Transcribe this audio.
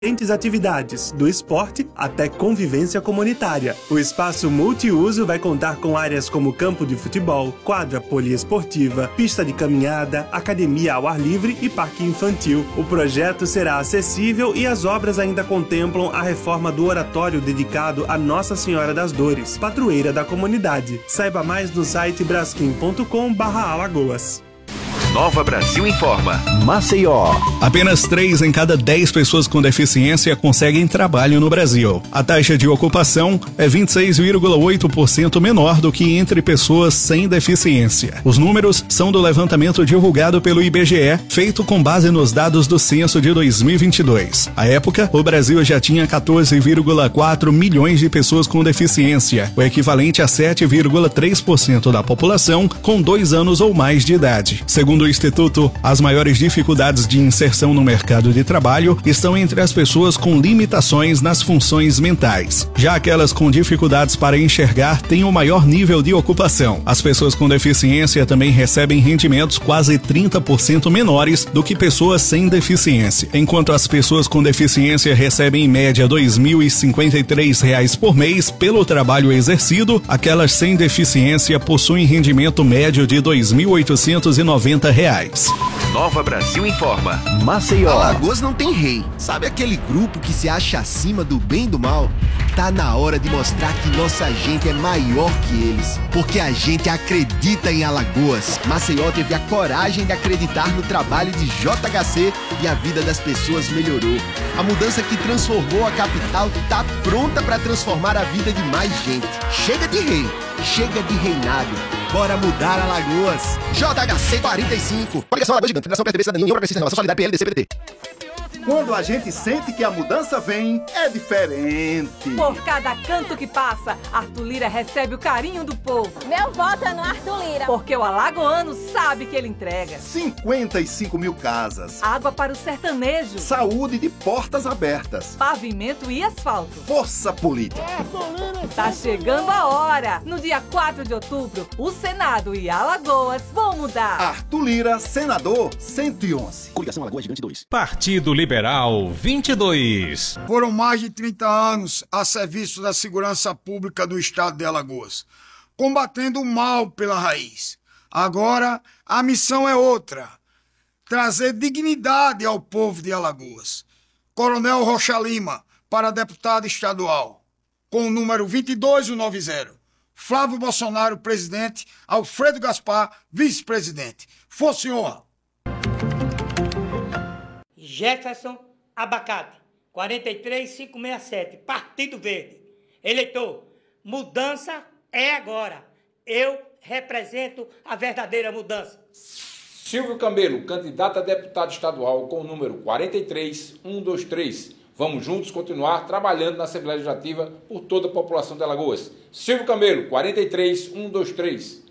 atividades, do esporte até convivência comunitária. O espaço multiuso vai contar com áreas como campo de futebol, quadra poliesportiva, pista de caminhada, academia ao ar livre e parque infantil. O projeto será acessível e as obras ainda contemplam a reforma do oratório dedicado a Nossa Senhora das Dores, padroeira da comunidade. Saiba mais no site braskem.com/Alagoas. Nova Brasil Informa. Maceió. Apenas 3 em cada 10 pessoas com deficiência conseguem trabalho no Brasil. A taxa de ocupação é 26,8% menor do que entre pessoas sem deficiência. Os números são do levantamento divulgado pelo IBGE, feito com base nos dados do censo de 2022. À época, o Brasil já tinha 14,4 milhões de pessoas com deficiência, o equivalente a 7,3% da população com 2 anos ou mais de idade. Segundo o Instituto, as maiores dificuldades de inserção no mercado de trabalho estão entre as pessoas com limitações nas funções mentais. Já aquelas com dificuldades para enxergar têm o maior nível de ocupação. As pessoas com deficiência também recebem rendimentos quase 30% menores do que pessoas sem deficiência. Enquanto as pessoas com deficiência recebem em média R$ 2.053 por mês pelo trabalho exercido, aquelas sem deficiência possuem rendimento médio de R$ 2.890. Nova Brasil Informa. Maceió. Alagoas não tem rei. Sabe aquele grupo que se acha acima do bem e do mal? Tá na hora de mostrar que nossa gente é maior que eles. Porque a gente acredita em Alagoas. Maceió teve a coragem de acreditar no trabalho de JHC e a vida das pessoas melhorou. A mudança que transformou a capital tá pronta para transformar a vida de mais gente. Chega de rei. Chega de reinado. Bora mudar Alagoas. JHC 45. Coligação Alagoas Gigante. Federação PSDB, Cidadania, União Progressista, Renovação Solidária, PLDC, PDT. Quando a gente sente que a mudança vem, é diferente. Por cada canto que passa, Arthur Lira recebe o carinho do povo. Meu voto é no Arthur Lira. Porque o alagoano sabe que ele entrega. 55 mil casas. Água para o sertanejo. Saúde de portas abertas. Pavimento e asfalto. Força política. Tá chegando a hora. No dia 4 de outubro, o Senado e Alagoas vão mudar. Arthur Lira, senador 111. Coligação Alagoas Gigante 2. Partido Liberal 22. Foram mais de 30 anos a serviço da segurança pública do estado de Alagoas, combatendo o mal pela raiz. Agora, a missão é outra: trazer dignidade ao povo de Alagoas. Coronel Rocha Lima, para deputado estadual, com o número 2290. Flávio Bolsonaro, presidente. Alfredo Gaspar, vice-presidente. Força e honra. Jefferson Abacate, 43567, Partido Verde. Eleitor, mudança é agora. Eu represento a verdadeira mudança. Silvio Camelo, candidato a deputado estadual com o número 43123. Vamos juntos continuar trabalhando na Assembleia Legislativa por toda a população de Alagoas. Silvio Camelo, 43123.